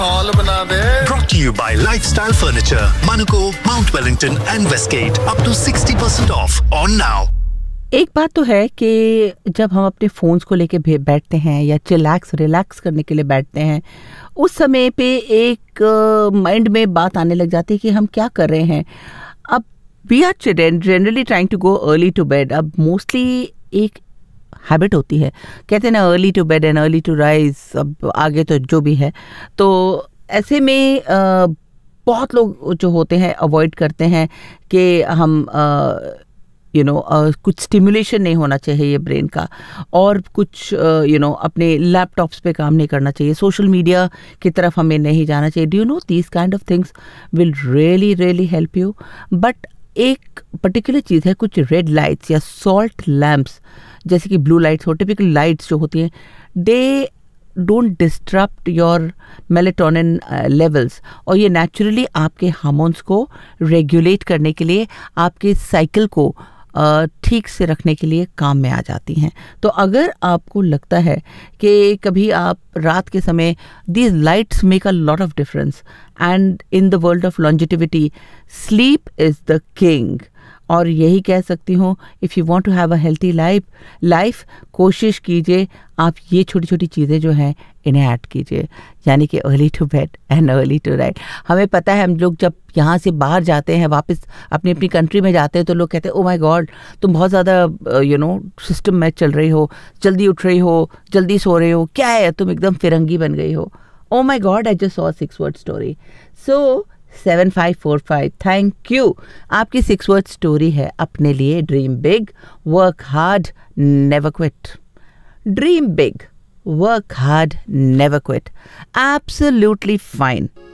Hall बना दे। Brought to you by Lifestyle Furniture, Manuko, Mount Wellington and Westgate. Up to 60% off on now. एक बात तो है कि जब हम अपने फ़ोन्स को लेके बैठते हैं या रिलैक्स करने के लिए बैठते हैं, उस समय पे एक माइंड में बात आने लग जाती है कि हम क्या कर रहे हैं। अब we are generally trying to go early to bed. अब मोस्टली एक हैबिट होती है, कहते हैं ना, early to bed and early to rise. अब आगे तो जो भी है, तो ऐसे में बहुत लोग जो होते हैं अवॉइड करते हैं कि हम कुछ स्टिमुलेशन नहीं होना चाहिए ब्रेन का, और कुछ अपने लैपटॉप्स पे काम नहीं करना चाहिए, सोशल मीडिया की तरफ हमें नहीं जाना चाहिए। Do you know these kind of things will really help you. But एक पर्टिकुलर चीज़ है, कुछ रेड लाइट्स या सॉल्ट लैम्प्स, जैसे कि ब्लू लाइट्स हो, टिपिकल लाइट्स जो होती हैं, they don't disrupt your melatonin levels, और ये नेचुरली आपके हार्मोन्स को रेगुलेट करने के लिए, आपके साइकिल को ठीक से रखने के लिए काम में आ जाती हैं। तो अगर आपको लगता है कि कभी आप रात के समय, these lights make a lot of difference, and in the world of longevity sleep is the king. और यही कह सकती हूँ, if you want to have a healthy life, कोशिश कीजिए आप ये छोटी छोटी चीज़ें जो हैं इन्हें ऐड कीजिए, यानी कि early to bed and early to right. हमें पता है, हम लोग जब यहाँ से बाहर जाते हैं, वापस अपनी अपनी कंट्री में जाते हैं, तो लोग कहते हैं, ओ माय गॉड, तुम बहुत ज़्यादा सिस्टम में चल रही हो, जल्दी उठ रही हो, जल्दी सो रही हो, क्या है तुम एकदम फिरंगी बन गई हो। Oh my God, I just saw 6 word story. So 7545, thank you. आपकी 6 word स्टोरी है अपने लिए। Dream big, work hard, never quit. Dream big, work hard, never quit. Absolutely fine.